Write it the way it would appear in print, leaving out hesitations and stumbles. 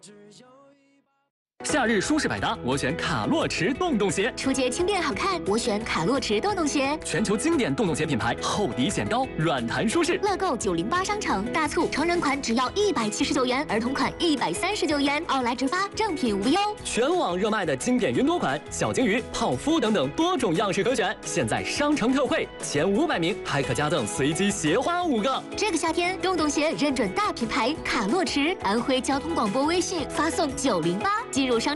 夏日舒适百搭，我选卡洛驰洞洞鞋。 出街轻便好看，我选卡洛驰洞洞鞋。 全球经典洞洞鞋品牌，厚底显高，软弹舒适。 乐购908商城大促，成人款只要179元，儿童款139元，奥莱直发，正品无忧。 全网热卖的经典云朵款、小金鱼、泡芙等等多种样式可选，现在商城特惠，前500名还可加赠随机鞋花5个。 这个夏天，洞洞鞋认准大品牌卡洛驰，安徽交通广播微信发送908进入商。